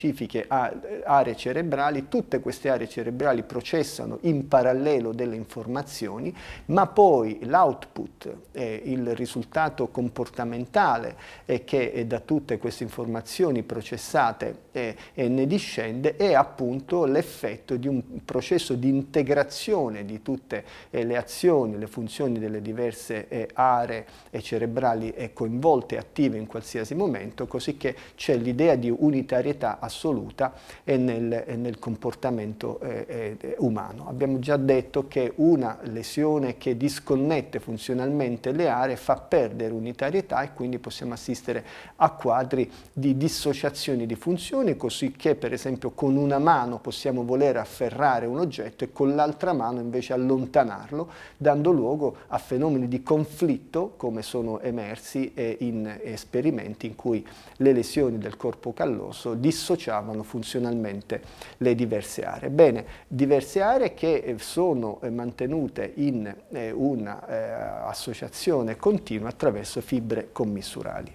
specifiche aree cerebrali, tutte queste aree cerebrali processano in parallelo delle informazioni, ma poi l'output, il risultato comportamentale che da tutte queste informazioni processate ne discende è appunto l'effetto di un processo di integrazione di tutte le azioni, le funzioni delle diverse aree cerebrali coinvolte e attive in qualsiasi momento, così che c'è l'idea di unitarietà assoluta nel comportamento umano. Abbiamo già detto che una lesione che disconnette funzionalmente le aree fa perdere unitarietà e quindi possiamo assistere a quadri di dissociazioni di funzioni, così che per esempio con una mano possiamo voler afferrare un oggetto e con l'altra mano invece allontanarlo, dando luogo a fenomeni di conflitto come sono emersi in esperimenti in cui le lesioni del corpo calloso dissociavano funzionalmente le diverse aree. Bene, diverse aree che sono mantenute in una associazione continua attraverso fibre commissurali.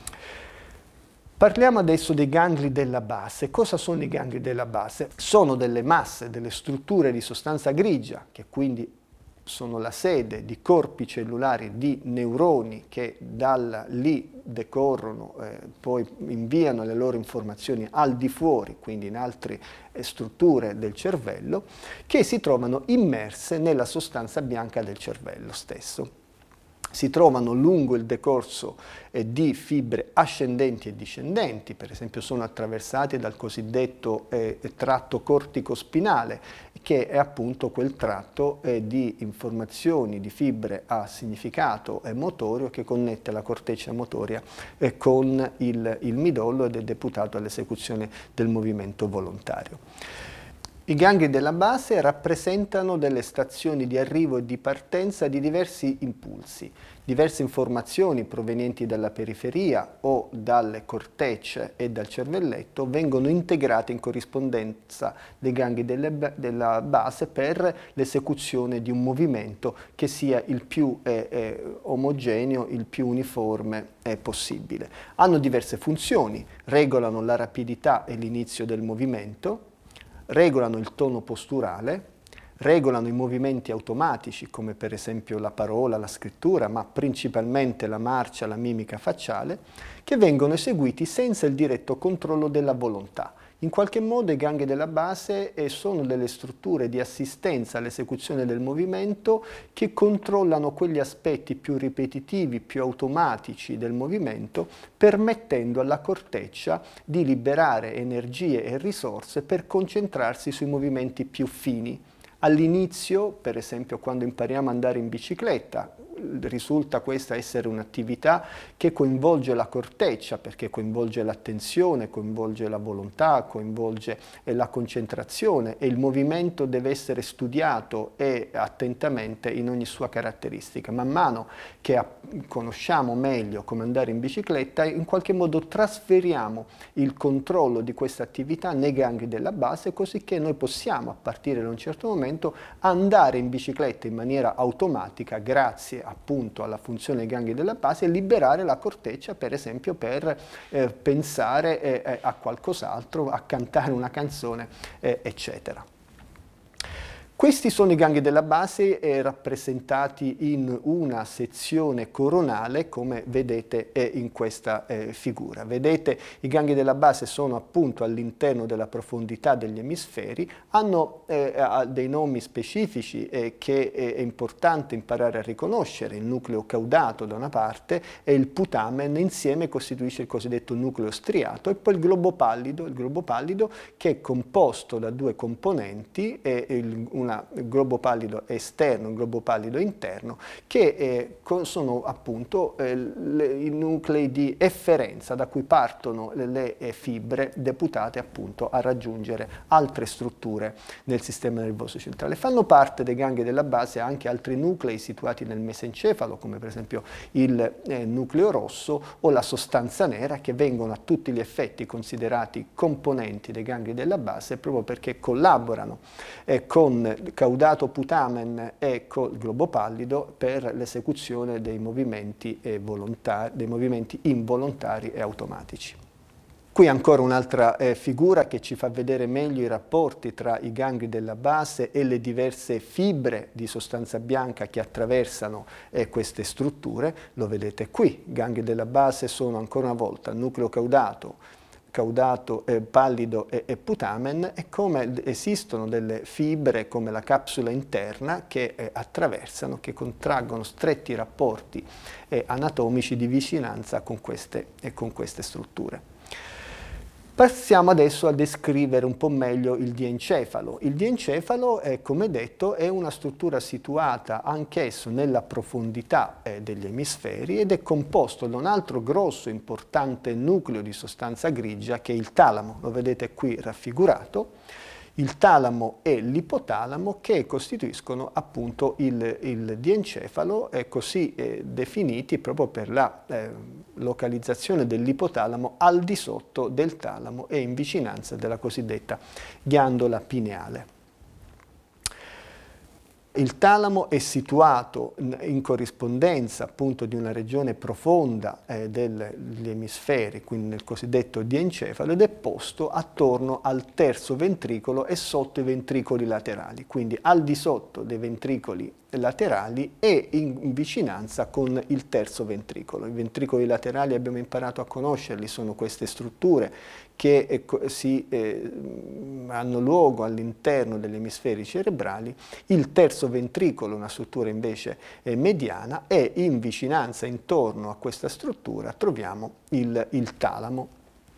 Parliamo adesso dei gangli della base. Cosa sono i gangli della base? Sono delle masse, delle strutture di sostanza grigia che quindi sono la sede di corpi cellulari di neuroni che da lì decorrono, poi inviano le loro informazioni al di fuori, quindi in altre strutture del cervello, che si trovano immerse nella sostanza bianca del cervello stesso. Si trovano lungo il decorso di fibre ascendenti e discendenti, per esempio sono attraversati dal cosiddetto tratto corticospinale, che è appunto quel tratto di informazioni, di fibre a significato motorio che connette la corteccia motoria con il midollo ed è deputato all'esecuzione del movimento volontario. I gangli della base rappresentano delle stazioni di arrivo e di partenza di diversi impulsi, diverse informazioni provenienti dalla periferia o dalle cortecce e dal cervelletto vengono integrate in corrispondenza dei gangli della base per l'esecuzione di un movimento che sia il più omogeneo, il più uniforme possibile. Hanno diverse funzioni, regolano la rapidità e l'inizio del movimento, regolano il tono posturale, regolano i movimenti automatici come per esempio la parola, la scrittura, ma principalmente la marcia, la mimica facciale, che vengono eseguiti senza il diretto controllo della volontà. In qualche modo i gangli della base sono delle strutture di assistenza all'esecuzione del movimento che controllano quegli aspetti più ripetitivi, più automatici del movimento, permettendo alla corteccia di liberare energie e risorse per concentrarsi sui movimenti più fini. All'inizio, per esempio, quando impariamo ad andare in bicicletta, risulta questa essere un'attività che coinvolge la corteccia, perché coinvolge l'attenzione, coinvolge la volontà, coinvolge la concentrazione e il movimento deve essere studiato e attentamente in ogni sua caratteristica. Man mano che conosciamo meglio come andare in bicicletta, in qualche modo trasferiamo il controllo di questa attività nei gangli della base, così che noi possiamo, a partire da un certo momento, andare in bicicletta in maniera automatica grazie appunto alla funzione dei gangli della base e liberare la corteccia per esempio per pensare a qualcos'altro, a cantare una canzone eccetera. Questi sono i gangli della base rappresentati in una sezione coronale come vedete in questa figura. Vedete i gangli della base sono appunto all'interno della profondità degli emisferi, hanno dei nomi specifici che è importante imparare a riconoscere, il nucleo caudato da una parte e il putamen insieme costituisce il cosiddetto nucleo striato e poi il globo pallido che è composto da due componenti, un globo pallido esterno e un globo pallido interno, che sono appunto i nuclei di efferenza da cui partono le fibre deputate appunto a raggiungere altre strutture nel sistema nervoso centrale. Fanno parte dei gangli della base anche altri nuclei situati nel mesencefalo, come per esempio il nucleo rosso o la sostanza nera, che vengono a tutti gli effetti considerati componenti dei gangli della base proprio perché collaborano con caudato putamen e col globo pallido per l'esecuzione dei movimenti involontari e automatici. Qui ancora un'altra figura che ci fa vedere meglio i rapporti tra i gangli della base e le diverse fibre di sostanza bianca che attraversano queste strutture. Lo vedete qui, i gangli della base sono ancora una volta nucleo caudato, pallido e putamen, e come esistono delle fibre come la capsula interna che attraversano, che contraggono stretti rapporti anatomici di vicinanza con queste strutture. Passiamo adesso a descrivere un po' meglio il diencefalo. Il diencefalo, come detto, è una struttura situata anch'esso nella profondità degli emisferi ed è composto da un altro grosso importante nucleo di sostanza grigia che è il talamo. Lo vedete qui raffigurato. Il talamo e l'ipotalamo che costituiscono appunto il diencefalo, così definiti proprio per la localizzazione dell'ipotalamo al di sotto del talamo e in vicinanza della cosiddetta ghiandola pineale. Il talamo è situato in corrispondenza appunto di una regione profonda degli emisferi, quindi nel cosiddetto diencefalo, ed è posto attorno al terzo ventricolo e sotto i ventricoli laterali, quindi al di sotto dei ventricoli laterali e in vicinanza con il terzo ventricolo. I ventricoli laterali abbiamo imparato a conoscerli, sono queste strutture che hanno luogo all'interno degli emisferi cerebrali. Il terzo ventricolo, una struttura invece mediana, e in vicinanza, intorno a questa struttura, troviamo il talamo.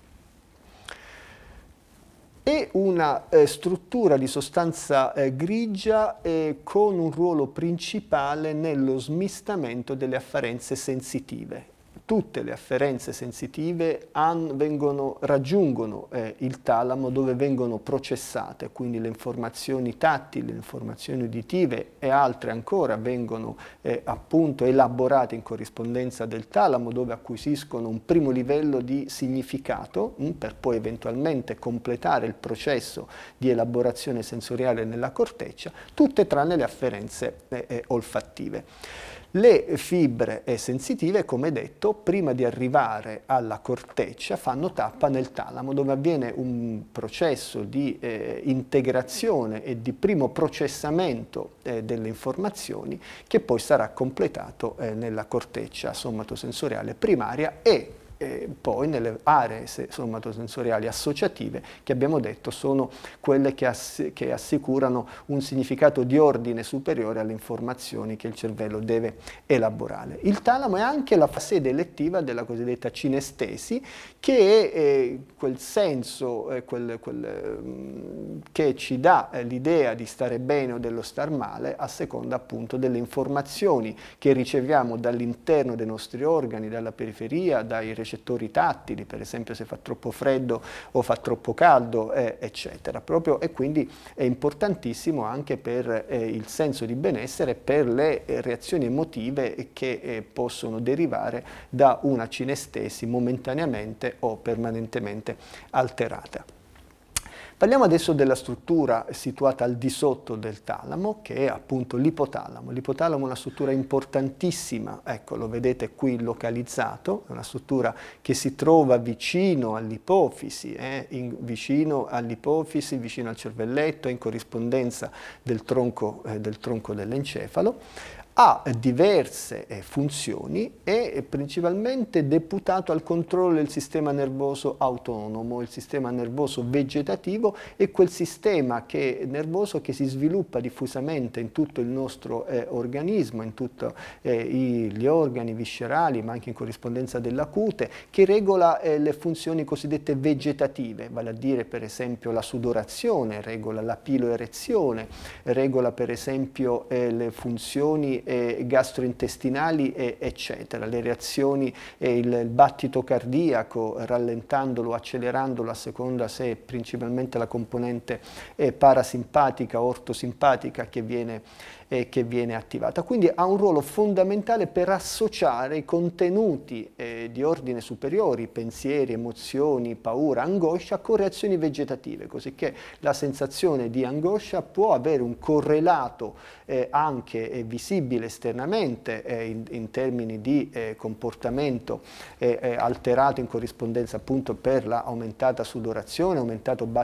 È una struttura di sostanza grigia con un ruolo principale nello smistamento delle afferenze sensitive. Tutte le afferenze sensitive raggiungono il talamo dove vengono processate, quindi le informazioni tattili, le informazioni uditive e altre ancora vengono appunto elaborate in corrispondenza del talamo, dove acquisiscono un primo livello di significato per poi eventualmente completare il processo di elaborazione sensoriale nella corteccia, tutte tranne le afferenze olfattive. Le fibre sensitive, come detto, prima di arrivare alla corteccia fanno tappa nel talamo, dove avviene un processo di integrazione e di primo processamento delle informazioni che poi sarà completato nella corteccia somatosensoriale primaria e poi nelle aree somatosensoriali associative, che abbiamo detto sono quelle che assicurano un significato di ordine superiore alle informazioni che il cervello deve elaborare. Il talamo è anche la sede elettiva della cosiddetta cinestesi, che è quel senso che ci dà l'idea di stare bene o dello star male a seconda appunto delle informazioni che riceviamo dall'interno dei nostri organi, dalla periferia, dai recettori tattili, per esempio se fa troppo freddo o fa troppo caldo, eccetera. E quindi è importantissimo anche per il senso di benessere, per le reazioni emotive che possono derivare da una cinestesi momentaneamente o permanentemente alterata. Parliamo adesso della struttura situata al di sotto del talamo, che è appunto l'ipotalamo. L'ipotalamo è una struttura importantissima, ecco, lo vedete qui localizzato, è una struttura che si trova vicino all'ipofisi, vicino al cervelletto, in corrispondenza del tronco dell'encefalo. Ha diverse funzioni, è principalmente deputato al controllo del sistema nervoso autonomo. Il sistema nervoso vegetativo è quel sistema nervoso che si sviluppa diffusamente in tutto il nostro organismo, in tutti gli organi viscerali, ma anche in corrispondenza della cute, che regola le funzioni cosiddette vegetative, vale a dire per esempio la sudorazione, regola la piloerezione, regola per esempio le funzioni gastrointestinali, eccetera, le reazioni, il battito cardiaco, rallentandolo o accelerandolo a seconda se è principalmente la componente parasimpatica o ortosimpatica che viene attivata. Quindi ha un ruolo fondamentale per associare i contenuti di ordine superiori, pensieri, emozioni, paura, angoscia, con reazioni vegetative, così che la sensazione di angoscia può avere un correlato anche visibile visibile esternamente in termini di comportamento alterato in corrispondenza appunto per la aumentata sudorazione, aumentato